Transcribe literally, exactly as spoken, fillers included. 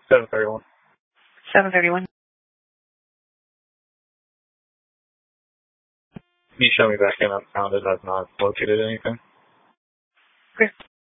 seven thirty-one. seven thirty-one. Can you show me back in? I've found it. I've not located anything. Okay.